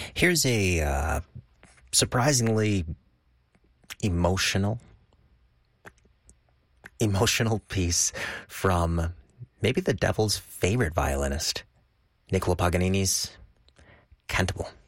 Here's a surprisingly emotional piece from maybe the devil's favorite violinist, Niccolo Paganini's Cantabile.